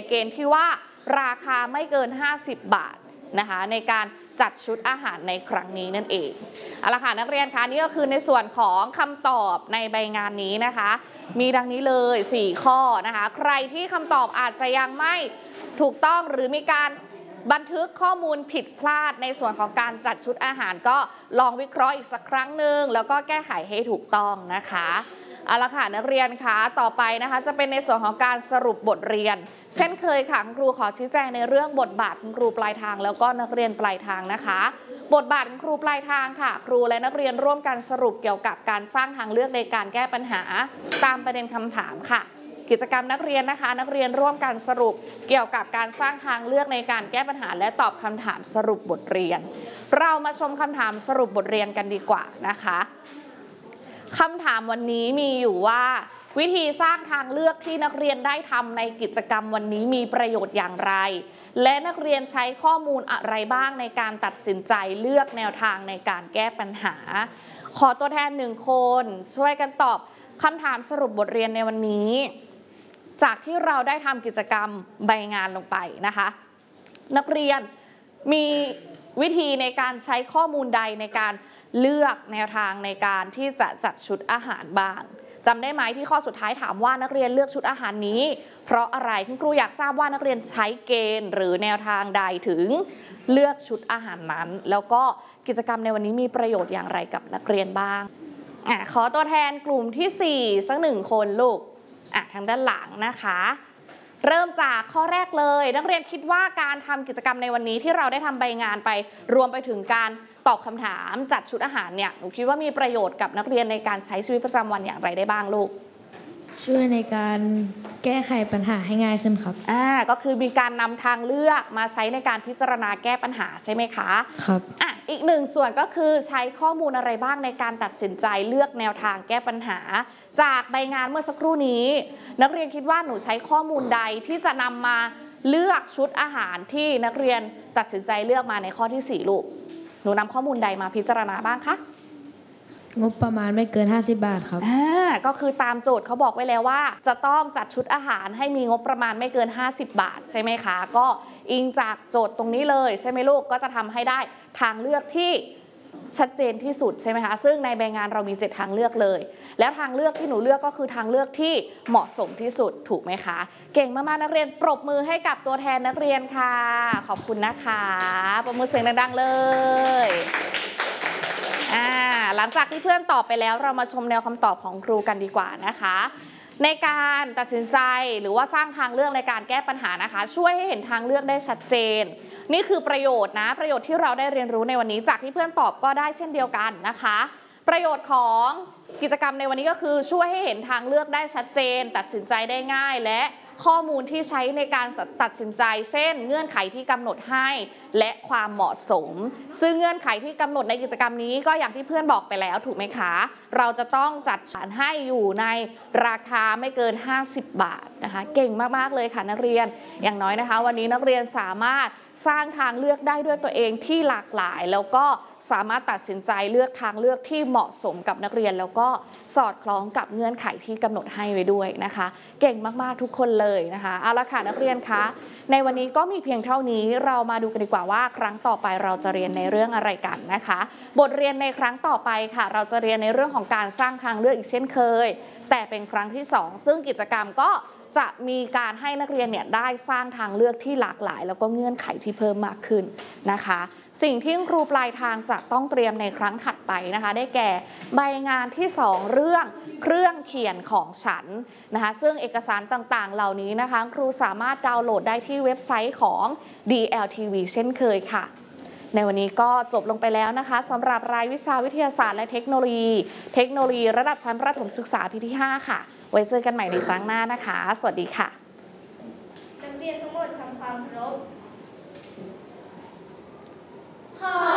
เกณฑ์ที่ว่าราคาไม่เกิน50 บาทนะคะในการจัดชุดอาหารในครั้งนี้นั่นเองเอาละค่ะนักเรียนคะนี่ก็คือในส่วนของคำตอบในใบงานนี้นะคะมีดังนี้เลย4ข้อนะคะใครที่คำตอบอาจจะยังไม่ถูกต้องหรือมีการบันทึกข้อมูลผิดพลาดในส่วนของการจัดชุดอาหารก็ลองวิเคราะห์อีกสักครั้งหนึ่งแล้วก็แก้ไขให้ถูกต้องนะคะเอาละค่ะนักเรียนคะต่อไปนะคะจะเป็นในส่วนของการสรุปบทเรียนเช่นเคยค่ะครูขอชี้แจงในเรื่องบทบาทครูปลายทางแล้วก็นักเรียนปลายทางนะคะบทบาทครูปลายทางค่ะครูและนักเรียนร่วมกันสรุปเกี่ยวกับการสร้างทางเลือกในการแก้ปัญหาตามประเด็นคำถามค่ะกิจกรรมนักเรียนนะคะนักเรียนร่วมกันสรุปเกี่ยวกับการสร้างทางเลือกในการแก้ปัญหาและตอบคำถามสรุปบทเรียนเรามาชมคำถามสรุปบทเรียนกันดีกว่านะคะคำถามวันนี้มีอยู่ว่าวิธีสร้างทางเลือกที่นักเรียนได้ทำในกิจกรรมวันนี้มีประโยชน์อย่างไรและนักเรียนใช้ข้อมูลอะไรบ้างในการตัดสินใจเลือกแนวทางในการแก้ปัญหาขอตัวแทน1 คนช่วยกันตอบคำถามสรุปบทเรียนในวันนี้จากที่เราได้ทำกิจกรรมใบงานลงไปนะคะนักเรียนมีวิธีในการใช้ข้อมูลใดในการเลือกแนวทางในการที่จะจัดชุดอาหารบ้างจำได้ไหมที่ข้อสุดท้ายถามว่านักเรียนเลือกชุดอาหารนี้เพราะอะไรคุณครูอยากทราบว่านักเรียนใช้เกณฑ์หรือแนวทางใดถึงเลือกชุดอาหารนั้นแล้วก็กิจกรรมในวันนี้มีประโยชน์อย่างไรกับนักเรียนบ้างขอตัวแทนกลุ่มที่4สัก1 คนลูกทางด้านหลังนะคะเริ่มจากข้อแรกเลยนักเรียนคิดว่าการทำกิจกรรมในวันนี้ที่เราได้ทำใบงานไปรวมไปถึงการตอบคำถามจัดชุดอาหารเนี่ยหนูคิดว่ามีประโยชน์กับนักเรียนในการใช้ชีวิตประจำวันอย่างไรได้บ้างลูกช่วยในการแก้ไขปัญหาให้ง่ายขึ้นครับก็คือมีการนำทางเลือกมาใช้ในการพิจารณาแก้ปัญหาใช่ไหมคะครับอีก1 ส่วนก็คือใช้ข้อมูลอะไรบ้างในการตัดสินใจเลือกแนวทางแก้ปัญหาจากใบงานเมื่อสักครู่นี้นักเรียนคิดว่าหนูใช้ข้อมูลใดที่จะนำมาเลือกชุดอาหารที่นักเรียนตัดสินใจเลือกมาในข้อที่4ลูกหนูนำข้อมูลใดมาพิจารณาบ้างคะงบประมาณไม่เกิน50 บาทครับก็คือตามโจทย์เขาบอกไว้แล้วว่าจะต้องจัดชุดอาหารให้มีงบประมาณไม่เกิน50 บาทใช่ไหมคะก็อิงจากโจทย์ตรงนี้เลยใช่ไหมลูกก็จะทำให้ได้ทางเลือกที่ชัดเจนที่สุดใช่ไหมคะซึ่งในใบงานเรามี7 ทางเลือกเลยแล้วทางเลือกที่หนูเลือกก็คือทางเลือกที่เหมาะสมที่สุดถูกไหมคะเก่งมากๆนักเรียนปรบมือให้กับตัวแทนนักเรียนค่ะขอบคุณนะคะปรบมือเสียงดังๆเลยหลังจากที่เพื่อนตอบไปแล้วเรามาชมแนวคำตอบของครูกันดีกว่านะคะในการตัดสินใจหรือว่าสร้างทางเลือกในการแก้ปัญหานะคะช่วยให้เห็นทางเลือกได้ชัดเจนนี่คือประโยชน์นะประโยชน์ที่เราได้เรียนรู้ในวันนี้จากที่เพื่อนตอบก็ได้เช่นเดียวกันนะคะประโยชน์ของกิจกรรมในวันนี้ก็คือช่วยให้เห็นทางเลือกได้ชัดเจนตัดสินใจได้ง่ายและข้อมูลที่ใช้ในการตัดสินใจเช่นเงื่อนไขที่กำหนดให้และความเหมาะสมซึ่งเงื่อนไขที่กำหนดในกิจกรรมนี้ก็อย่างที่เพื่อนบอกไปแล้วถูกไหมคะเราจะต้องจัดสรรให้อยู่ในราคาไม่เกิน50 บาทนะคะเก่งมากๆเลยค่ะนักเรียนอย่างน้อยนะคะวันนี้นักเรียนสามารถสร้างทางเลือกได้ด้วยตัวเองที่หลากหลายแล้วก็สามารถตัดสินใจเลือกทางเลือกที่เหมาะสมกับนักเรียนแล้วก็สอดคล้องกับเงื่อนไขที่กำหนดให้ไว้ด้วยนะคะเก่งมากๆทุกคนเลยนะคะเอาละค่ะนักเรียนคะในวันนี้ก็มีเพียงเท่านี้เรามาดูกันดีกว่าว่าครั้งต่อไปเราจะเรียนในเรื่องอะไรกันนะคะบทเรียนในครั้งต่อไปค่ะเราจะเรียนในเรื่องของการสร้างทางเลือกอีกเช่นเคยแต่เป็นครั้งที่2ซึ่งกิจกรรมก็จะมีการให้นักเรียนเนี่ยได้สร้างทางเลือกที่หลากหลายแล้วก็เงื่อนไขที่เพิ่มมากขึ้นนะคะสิ่งที่ครูปลายทางจะต้องเตรียมในครั้งถัดไปนะคะได้แก่ใบงานที่2เรื่องเครื่องเขียนของฉันนะคะซึ่งเอกสารต่างๆเหล่านี้นะคะครูสามารถดาวน์โหลดได้ที่เว็บไซต์ของ DLTV เช่นเคยค่ะในวันนี้ก็จบลงไปแล้วนะคะสำหรับรายวิชาวิทยาศาสตร์และเทคโนโลยีระดับชั้นประถมศึกษาปีที่5ค่ะไว้เจอกันใหม่ในครั้งหน้านะคะสวัสดีค่ะนักเรียนทั้งหมดทำความเคารพ